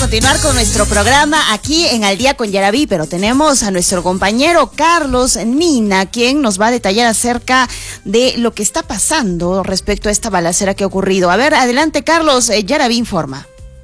continuar con nuestro programa aquí en Al Día con Yaraví, pero tenemos a nuestro compañero Carlos Nina, quien nos va a detallar acerca de lo que está pasando respecto a esta balacera que ha ocurrido. A ver, adelante Carlos, Yaraví informa.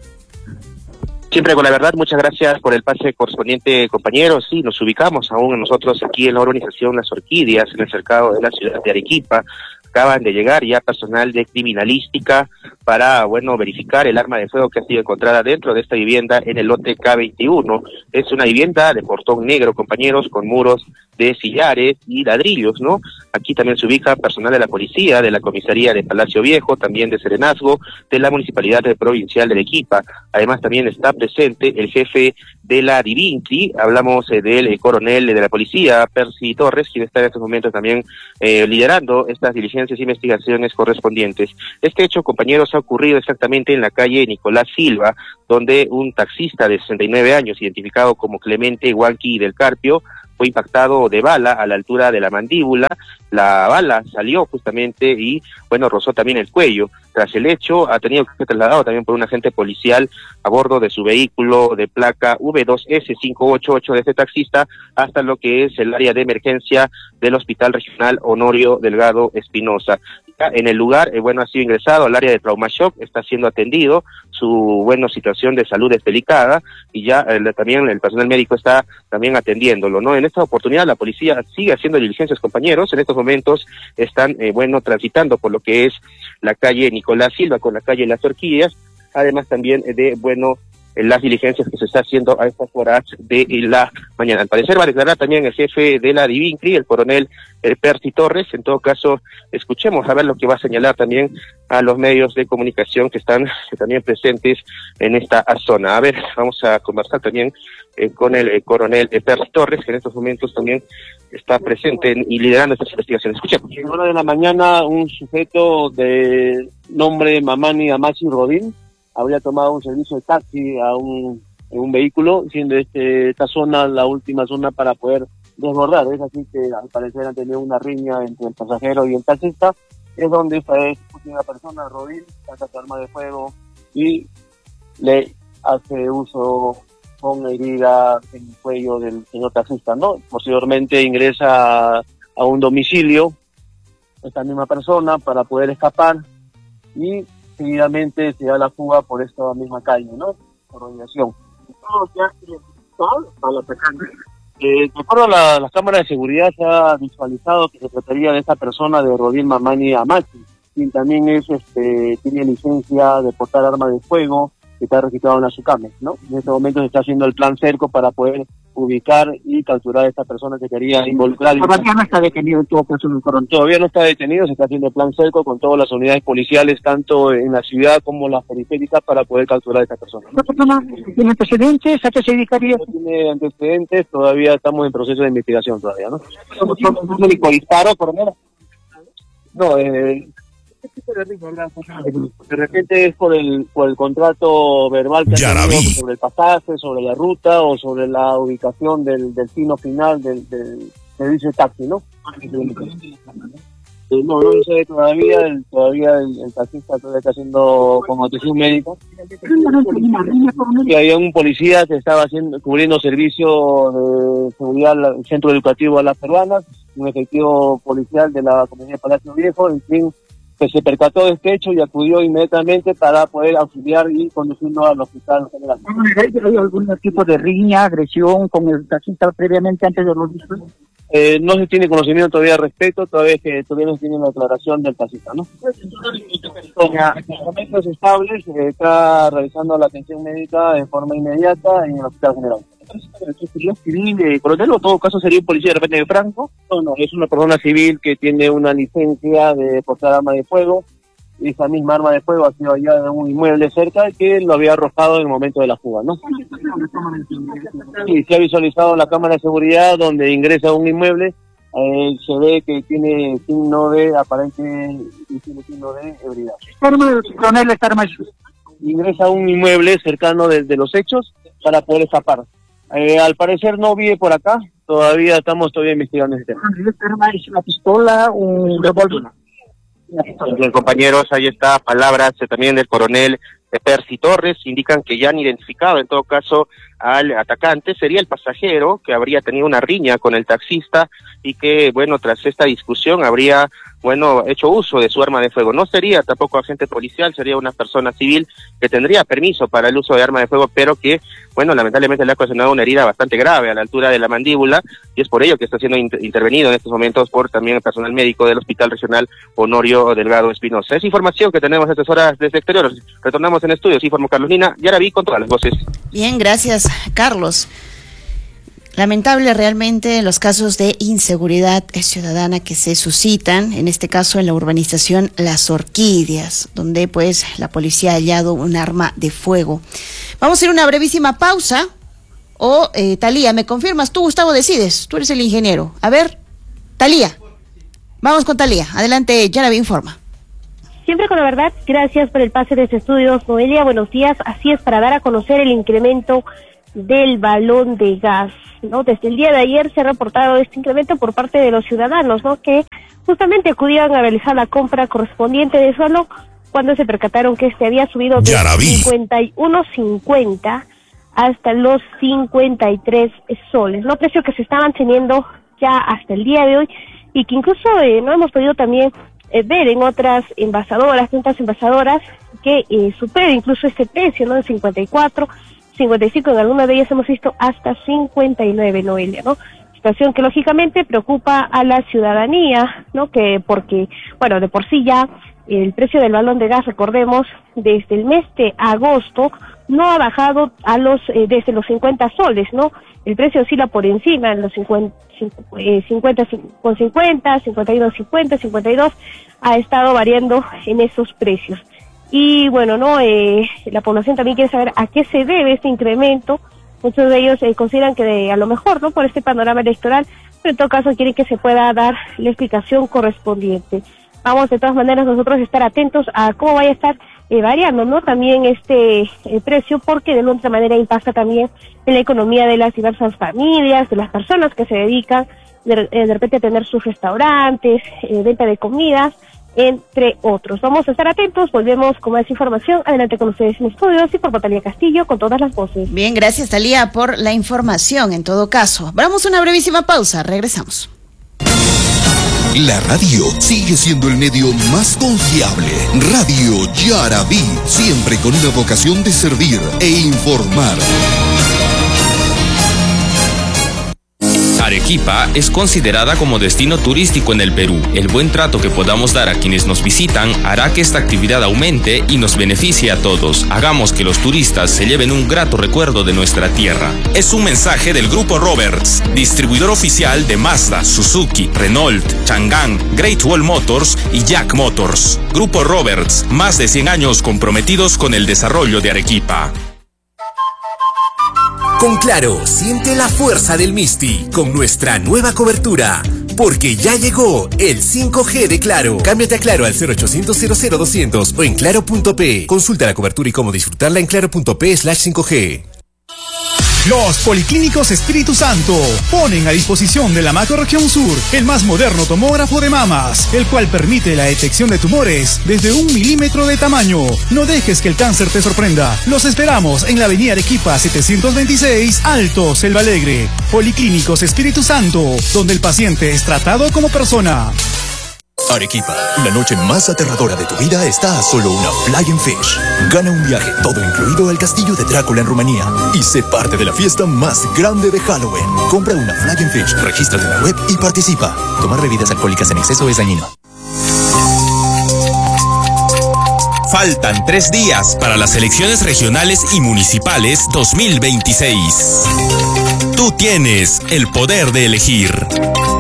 Siempre con la verdad, muchas gracias por el pase correspondiente, compañeros. Sí, nos ubicamos aún nosotros aquí en la urbanización Las Orquídeas, en el cercado de la ciudad de Arequipa. Acaban de llegar ya personal de criminalística para, verificar el arma de fuego que ha sido encontrada dentro de esta vivienda en el lote K21. Es una vivienda de portón negro, compañeros, con muros de sillares y ladrillos, ¿no? Aquí también se ubica personal de la policía, de la comisaría de Palacio Viejo, también de Serenazgo, de la municipalidad provincial de Arequipa. Además también está presente el jefe de la Divinci, hablamos del coronel de la policía, Percy Torres, quien está en estos momentos también liderando estas diligencias e investigaciones correspondientes. Este hecho, compañeros, ha ocurrido exactamente en la calle Nicolás Silva, donde un taxista de 69 años, identificado como Clemente Huanqui del Carpio, fue impactado de bala a la altura de la mandíbula. La bala salió justamente y, rozó también el cuello. Tras el hecho, ha tenido que ser trasladado también por un agente policial a bordo de su vehículo de placa V2S588 de este taxista hasta lo que es el área de emergencia del Hospital Regional Honorio Delgado Espinosa. En el lugar, ha sido ingresado al área de trauma shock, está siendo atendido, su situación de salud es delicada y ya también el personal médico está también atendiéndolo, ¿no? En esta oportunidad la policía sigue haciendo diligencias, compañeros. En estos momentos están, transitando por lo que es la calle Nicolás Silva con la calle Las Orquídeas, además también de, las diligencias que se está haciendo a estas horas de la mañana. Al parecer va a declarar también el jefe de la Divincri, el coronel Percy Torres. En todo caso, escuchemos a ver lo que va a señalar también a los medios de comunicación que están también presentes en esta zona. A ver, vamos a conversar también con el coronel Percy Torres, que en estos momentos también está presente y liderando estas investigaciones. Escuchemos. En hora de la mañana, un sujeto de nombre Mamani Amachi Rodín habría tomado un servicio de taxi en un vehículo, siendo esta zona la última zona para poder desbordar. Es así que al parecer han tenido una riña entre el pasajero y el taxista. Es donde esta última persona, Rodín, saca su arma de fuego y le hace uso con herida en el cuello del señor taxista, ¿no? Posteriormente ingresa a un domicilio esta misma persona para poder escapar y seguidamente se da la fuga por esta misma calle, ¿no? Por organización. De acuerdo a las cámaras de seguridad, se ha visualizado que se trataría de esta persona de Rodín Mamani Amachi, quien también tiene licencia de portar arma de fuego, que está registrado en la SUCAME, ¿no? En este momento se está haciendo el plan cerco para poder ubicar y capturar a esta persona que quería involucrar. Todavía no está detenido en todo caso el coronel. Todavía no está detenido, se está haciendo el plan cerco con todas las unidades policiales, tanto en la ciudad como las periféricas, para poder capturar a esta persona. ¿Esta persona tiene antecedentes? ¿A qué se dedicaría? No tiene antecedentes, todavía estamos en proceso de investigación todavía, ¿no? ¿Un único disparo, coronel? No, de repente es por el contrato verbal que han tenido sobre el pasaje, sobre la ruta o sobre la ubicación del destino final del servicio de taxi, ¿no? No lo sé todavía, el taxista todavía está haciendo con atención médica. Y había un policía que estaba cubriendo servicio de seguridad al centro educativo a las peruanas, un efectivo policial de la comunidad de Palacio Viejo, en fin, que se percató de este hecho y acudió inmediatamente para poder auxiliar y conducirlo al hospital general. ¿Hay algún tipo de riña, agresión con el taxista previamente antes de los disparos? No se tiene conocimiento todavía al respecto, todavía no se tiene una declaración del taxista, ¿no? En momentos estables, se está realizando la atención médica de forma inmediata en el hospital general. ¿Sería civil, coronel, o en todo caso sería un policía de repente de Franco? No, es una persona civil que tiene una licencia de portar arma de fuego. Esa misma arma de fuego ha sido hallada en un inmueble cerca que lo había arrojado en el momento de la fuga, ¿no? Sí, se ha visualizado en la cámara de seguridad donde ingresa a un inmueble, se ve que tiene signo de ebriedad. ¿Qué arma, coronel, esta arma es? Ingresa a un inmueble cercano de los hechos para poder escapar. Al parecer no vive por acá, todavía estamos investigando ese tema. ¿Esta arma es una pistola o un revólver? Bien, compañeros, ahí está, palabras también del coronel Percy Torres, indican que ya han identificado en todo caso al atacante. Sería el pasajero que habría tenido una riña con el taxista y que, bueno, tras esta discusión habría, bueno, hecho uso de su arma de fuego. No sería tampoco agente policial, sería una persona civil que tendría permiso para el uso de arma de fuego, pero que, bueno, lamentablemente le ha ocasionado una herida bastante grave a la altura de la mandíbula, y es por ello que está siendo intervenido en estos momentos por también el personal médico del Hospital Regional Honorio Delgado Espinosa. Es información que tenemos a estas horas desde exterior. Retornamos en estudios, informó Carlos Nina, Yaraví con todas las voces. Bien, gracias, Carlos. Lamentable realmente los casos de inseguridad ciudadana que se suscitan, en este caso en la urbanización Las Orquídeas, donde pues la policía ha hallado un arma de fuego. Vamos a ir a una brevísima pausa. Talía, ¿me confirmas? Tú, Gustavo, decides. Tú eres el ingeniero. A ver, Talía. Vamos con Talía. Adelante, Yaraví informa. Siempre con la verdad, gracias por el pase de estudios, Noelia. Buenos días. Así es, para dar a conocer el incremento del balón de gas, ¿no? Desde el día de ayer se ha reportado este incremento por parte de los ciudadanos, ¿no? Que justamente acudían a realizar la compra correspondiente de suelo cuando se percataron que este había subido de 51.50 hasta los 53 soles, ¿no? Precio que se estaban teniendo ya hasta el día de hoy y que incluso no hemos podido también ver en otras envasadoras, tantas envasadoras que supera incluso este precio, ¿no? De 54, 55, en alguna de ellas hemos visto hasta 59, Noelia, ¿no? Situación que lógicamente preocupa a la ciudadanía, ¿no? Porque, bueno, de por sí ya el precio del balón de gas, recordemos, desde el mes de agosto no ha bajado a desde los 50 soles, ¿no? El precio oscila por encima, en los 50 con 50, 51.50, 52, ha estado variando en esos precios. Y bueno, no, la población también quiere saber a qué se debe este incremento. Muchos de ellos consideran que a lo mejor, ¿no? Por este panorama electoral, pero en todo caso quieren que se pueda dar la explicación correspondiente. Vamos de todas maneras nosotros a estar atentos a cómo vaya a estar variando, ¿no? También este precio, porque de otra manera impacta también en la economía de las diversas familias, de las personas que se dedican de repente a tener sus restaurantes, venta de comidas, entre otros. Vamos a estar atentos, volvemos con más información. Adelante con ustedes en estudios y por Talía Castillo con todas las voces. Bien, gracias Talía por la información en todo caso. Vamos a una brevísima pausa, regresamos. La radio sigue siendo el medio más confiable. Radio Yaraví, siempre con una vocación de servir e informar. Arequipa es considerada como destino turístico en el Perú. El buen trato que podamos dar a quienes nos visitan hará que esta actividad aumente y nos beneficie a todos. Hagamos que los turistas se lleven un grato recuerdo de nuestra tierra. Es un mensaje del Grupo Roberts, distribuidor oficial de Mazda, Suzuki, Renault, Chang'an, Great Wall Motors y Jack Motors. Grupo Roberts, más de 100 años comprometidos con el desarrollo de Arequipa. Con Claro, siente la fuerza del Misti con nuestra nueva cobertura, porque ya llegó el 5G de Claro. Cámbiate a Claro al 0800 00200 o en claro.p. Consulta la cobertura y cómo disfrutarla en claro.p/5G. Los Policlínicos Espíritu Santo ponen a disposición de la Macrorregión Sur el más moderno tomógrafo de mamas, el cual permite la detección de tumores desde 1 milímetro de tamaño. No dejes que el cáncer te sorprenda. Los esperamos en la avenida Arequipa 726, Alto Selva Alegre. Policlínicos Espíritu Santo, donde el paciente es tratado como persona. Arequipa, la noche más aterradora de tu vida está a solo una Flying Fish. Gana un viaje todo incluido al castillo de Drácula en Rumanía y sé parte de la fiesta más grande de Halloween. Compra una Flying Fish, regístrate en la web y participa. Tomar bebidas alcohólicas en exceso es dañino. Faltan 3 días para las elecciones regionales y municipales 2026. Tú tienes el poder de elegir.